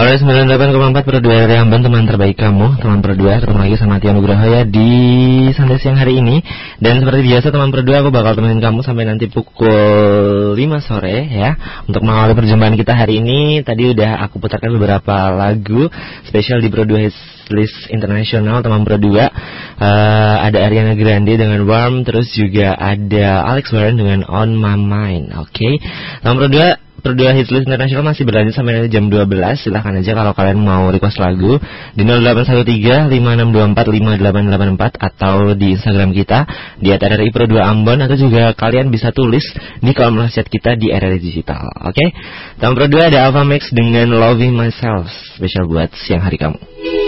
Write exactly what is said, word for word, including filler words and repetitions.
Halo sembilan puluh delapan koma empat Pro dua R Ambon, teman terbaik kamu, teman Pro dua. Ketemu lagi sama Tio Nugroho ya di Santai Siang hari ini. Dan seperti biasa teman Pro dua, aku bakal temenin kamu sampai nanti pukul lima sore ya, untuk mengawali perjumpaan kita hari ini. Tadi udah aku putarkan beberapa lagu spesial di Pro dua Hits List Internasional teman Pro dua. uh, Ada Ariana Grande dengan Warm, terus juga ada Alex Warren dengan On My Mind. Oke, okay. Teman Pro dua, Pro dua Hits List Internasional masih berlanjut sampai nanti jam dua belas. Silahkan aja kalau kalian mau request lagu di nol delapan satu tiga lima enam dua empat lima delapan delapan empat atau di Instagram kita di at r r i pro dua ambon, atau juga kalian bisa tulis di kolom chat kita di R R I Digital. Oke, okay? Teman Pro dua, ada Alpha Max dengan Loving Myself, spesial buat siang hari kamu.